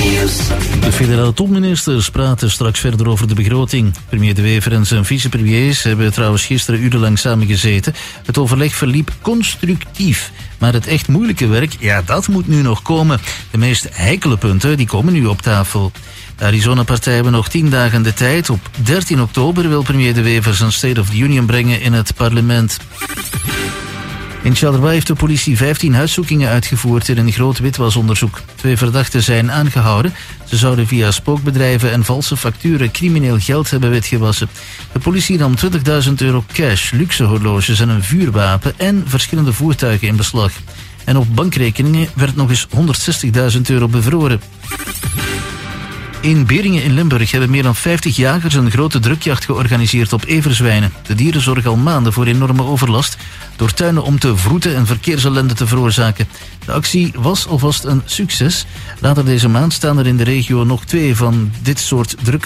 De federale topministers praten straks verder over de begroting. Premier De Wever en zijn vicepremiers hebben trouwens gisteren urenlang samengezeten. Het overleg verliep constructief. Maar het echt moeilijke werk, ja, dat moet nu nog komen. De meest heikele punten, die komen nu op tafel. De Arizona-partij hebben nog 10 dagen de tijd. Op 13 oktober wil premier De Wever zijn State of the Union brengen in het parlement. In Charleroi heeft de politie 15 huiszoekingen uitgevoerd in een groot witwasonderzoek. 2 verdachten zijn aangehouden. Ze zouden via spookbedrijven en valse facturen crimineel geld hebben witgewassen. De politie nam €20.000 cash, luxe horloges en een vuurwapen en verschillende voertuigen in beslag. En op bankrekeningen werd nog eens €160.000 bevroren. In Beringen in Limburg hebben meer dan 50 jagers een grote drukjacht georganiseerd op everzwijnen. De dieren zorgen al maanden voor enorme overlast door tuinen om te wroeten en verkeersellende te veroorzaken. De actie was alvast een succes. Later deze maand staan er in de regio nog 2 van dit soort